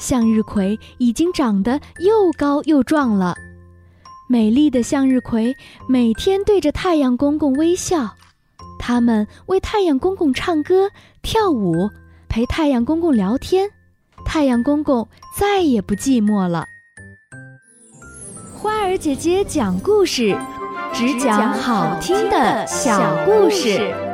向日葵已经长得又高又壮了。美丽的向日葵每天对着太阳公公微笑，它们为太阳公公唱歌跳舞，陪太阳公公聊天，太阳公公再也不寂寞了。花儿姐姐讲故事，只讲好听的小故事。